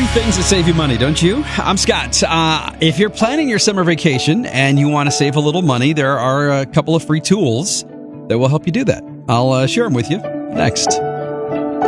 things that save you money, don't you? I'm Scott. If you're planning your summer vacation and you want to save a little money, there are a couple of free tools that will help you do that. I'll share them with you next.